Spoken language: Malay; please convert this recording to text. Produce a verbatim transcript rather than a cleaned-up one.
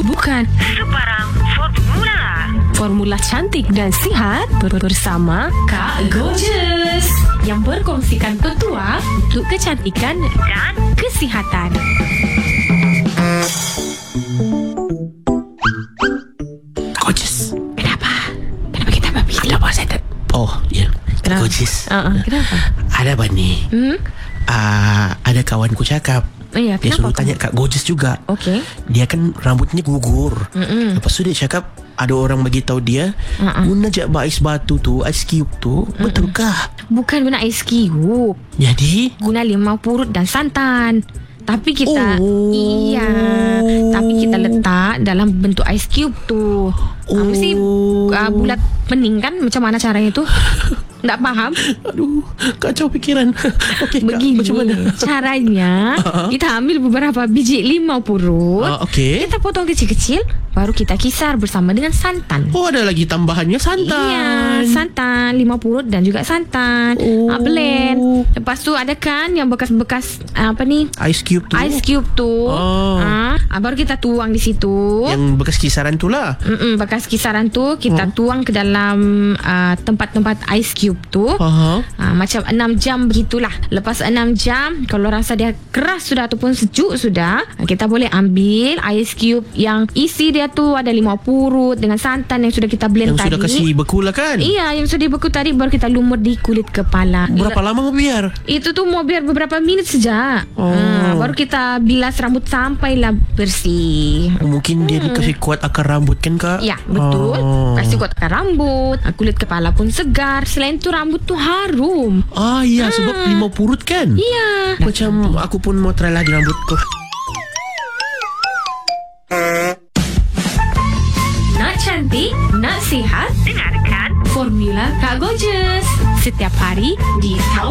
Bukan. Sebarang formula. Formula cantik dan sihat bersama Kak Gorgeous yang berkongsikan petua untuk kecantikan Dan kesihatan. Gorgeous. Kenapa? Kenapa kita pilih? Ada apa saya tak? Oh, ya. Kenapa? Gorgeous. Uh-uh. Kenapa? Ada apa ni? Hmm? Uh, ada kawanku cakap. Oh, ya, Dia kenapa? suruh tanya Kak Gorgeous juga. Okey. Dia kan rambutnya gugur. Mm-mm. Lepas tu dia cakap ada orang bagi tahu dia Uh-uh. guna je ais batu tu, ais cube tu. Mm-mm. Betulkah? Bukan guna ais cube. Jadi Guna limau purut dan santan. Tapi kita Oh. Iya. Tapi kita letak dalam bentuk ais cube tu. Oh. Uh, mesti uh, bulat bening kan? Macam mana caranya tu? Tak faham? aduh, kacau pikiran. Okey, Kak, Begini macam mana? caranya. Uh-huh. Kita ambil beberapa biji limau purut. Ah, okey. Kita potong kecil-kecil. Baru kita kisar bersama dengan santan. Oh, ada lagi tambahannya santan. Iya, santan, limau purut dan juga santan. Oh. Ah, blend. Lepas tu ada kan yang bekas-bekas ah, apa ni? Ice cube tu. Ice cube tu. Oh. Ah, ah, baru kita tuang di situ. Yang bekas kisaran tu lah. Mm-mm, bekas kisaran tu kita Oh. tuang ke dalam ah, tempat-tempat ice cube tu. Aha. Ah, macam enam jam begitulah. Lepas enam jam, kalau rasa dia keras sudah ataupun sejuk sudah, kita boleh ambil ice cube yang isi dia tu ada limau purut dengan santan yang sudah kita blend Yang tadi. sudah kasih beku lah kan? Iya, yang sudah dibeku tadi baru kita lumur di kulit kepala. Berapa lama mau biar? Itu tuh mau biar beberapa menit saja. Oh. Ah, baru kita bilas rambut sampailah bersih. Oh, mungkin dia ni kasih kuat akar rambut kan, Kak? Ya, betul. Oh. Kasih kuat akar rambut, kulit kepala pun segar. Selain tu rambut tu harum. Ah, iya, sebab limau purut kan? Iya. Macam aku pun mau try lagi rambutku. Nak cantik, nak sihat, dengarkan Formula Kak Gorgeous. Setiap hari di